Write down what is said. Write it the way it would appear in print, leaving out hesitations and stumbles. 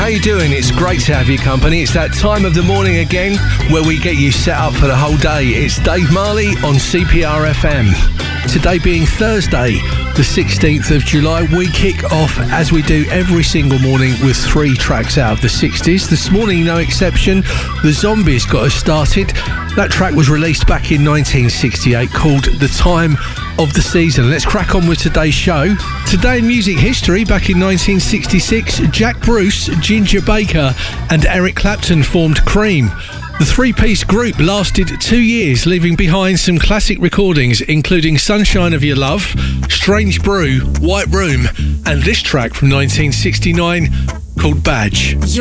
you doing? It's great to have your company. It's that time of the morning again where we get you set up for the whole day. It's Dave Marley on CPR FM. Today being Thursday, the 16th of July, we kick off as we do every single morning with 3 tracks out of the 60s. This morning, no exception, The Zombies got us started. That track was released back in 1968 called The Time of the Season. Let's crack on with today's show. Today in music history, back in 1966, Jack Bruce, Ginger Baker and Eric Clapton formed Cream. The 3-piece group lasted 2 years, leaving behind some classic recordings including Sunshine of Your Love, Strange Brew, White Room and this track from 1969 called Badge.